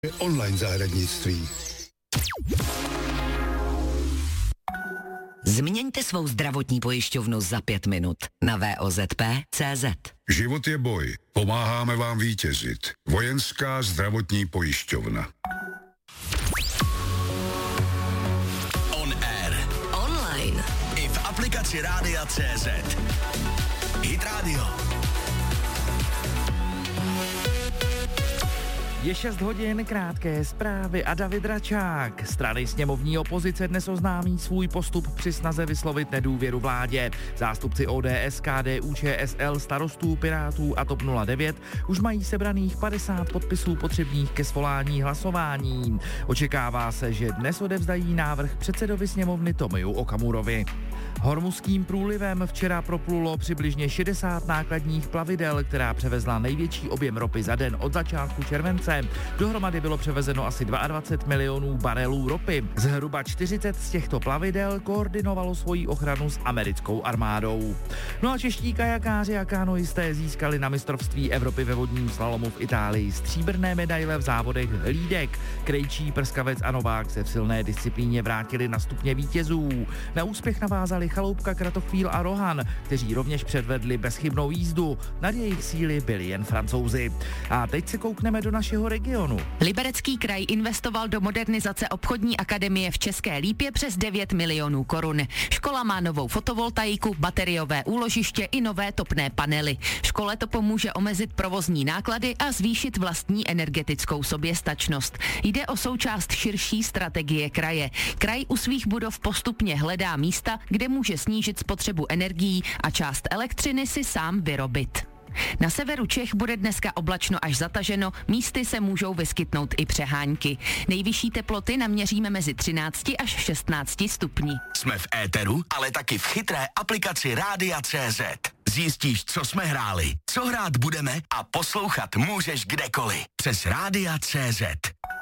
online zahradnictví. Změňte svou zdravotní pojišťovnu za 5 minut na VOZP.cz. Život je boj. Pomáháme vám vítězit. Vojenská zdravotní pojišťovna. On air. Online. I v aplikaci Rádia.cz. Hit Radio. Je 6 hodin, krátké zprávy a David Račák. Strany sněmovní opozice dnes oznámí svůj postup při snaze vyslovit nedůvěru vládě. Zástupci ODS, KDU, ČSL, Starostů, Pirátů a TOP 09 už mají sebraných 50 podpisů potřebných ke svolání hlasování. Očekává se, že dnes odevzdají návrh předsedovi sněmovny Tomiu Okamurovi. Hormuzským průlivem včera proplulo přibližně 60 nákladních plavidel, která převezla největší objem ropy za den od začátku července. Dohromady bylo převezeno asi 22 milionů barelů ropy. Zhruba 40 z těchto plavidel koordinovalo svoji ochranu s americkou armádou. No a čeští kajakáři a kanoisté získali na mistrovství Evropy ve vodním slalomu v Itálii stříbrné medaile v závodech hlídek. Krejčí, prskavec a novák se v silné disciplíně vrátili na stupně vítězů. Na úspěch navázali Chaloupka, Kratochvíl a Rohan, kteří rovněž předvedli bezchybnou jízdu. Nad jejich síly byli jen Francouzi. A teď se koukneme do našeho regionu. Liberecký kraj investoval do modernizace obchodní akademie v České Lípě přes 9 milionů korun. Škola má novou fotovoltaiku, bateriové úložiště i nové topné panely. Škole to pomůže omezit provozní náklady a zvýšit vlastní energetickou soběstačnost. Jde o součást širší strategie kraje. Kraj u svých budov postupně hledá místa, kde může snížit spotřebu energií a část elektřiny si sám vyrobit. Na severu Čech bude dneska oblačno až zataženo, místy se můžou vyskytnout i přehánky. Nejvyšší teploty naměříme mezi 13 až 16 stupni. Jsme v éteru, ale taky v chytré aplikaci Rádia.cz. Zjistíš, co jsme hráli, co hrát budeme a poslouchat můžeš kdekoliv. Přes Rádia.cz.